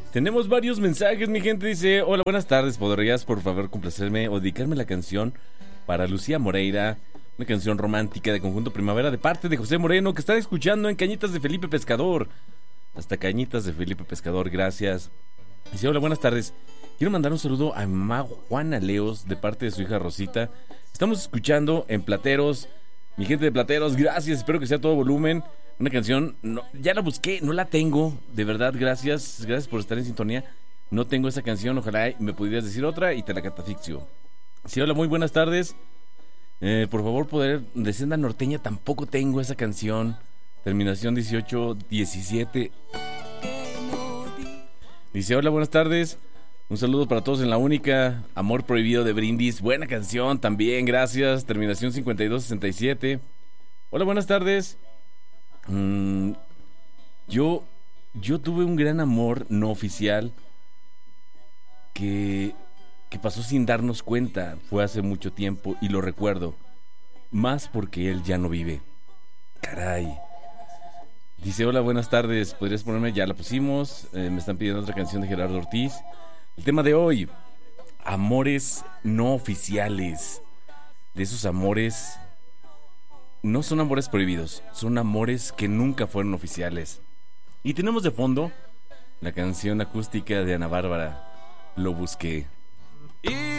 Tenemos varios mensajes, mi gente. Dice: hola, buenas tardes. ¿Podrías, por favor, complacerme o dedicarme la canción para Lucía Moreira? Una canción romántica de Conjunto Primavera de parte de José Moreno, que está escuchando en Cañitas de Felipe Pescador. Hasta Cañitas de Felipe Pescador, gracias. Dice: hola, buenas tardes. Quiero mandar un saludo a mi mamá Juana Leos de parte de su hija Rosita. Estamos escuchando en Plateros. Mi gente de Plateros, gracias. Espero que sea todo volumen. Una canción, no, ya la busqué, no la tengo. De verdad, gracias. Gracias por estar en sintonía. No tengo esa canción, ojalá me pudieras decir otra y te la catafixio. Sí, hola, muy buenas tardes. Por favor, poder de Senda Norteña, tampoco tengo esa canción. Terminación 1817. Dice: hola, buenas tardes. Un saludo para todos en La Única. Amor Prohibido de Brindis. Buena canción también, gracias. Terminación 5267. Hola, buenas tardes. Yo tuve un gran amor no oficial que pasó sin darnos cuenta. Fue hace mucho tiempo y lo recuerdo. Más porque él ya no vive. Caray. Dice: hola, buenas tardes. ¿Podrías ponerme? Ya la pusimos. Me están pidiendo otra canción de Gerardo Ortiz. El tema de hoy: amores no oficiales. De esos amores, no son amores prohibidos, son amores que nunca fueron oficiales. Y tenemos de fondo la canción acústica de Ana Bárbara, Lo Busqué.